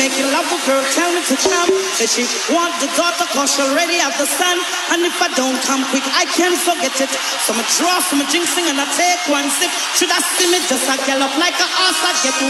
Make you love a girl, tell me to come. Said she want the daughter cause she already have the son. And if I don't come quick, I can't forget it. So I draw some jinxing and I take one sip. Should I see me just a girl up like a ass, I get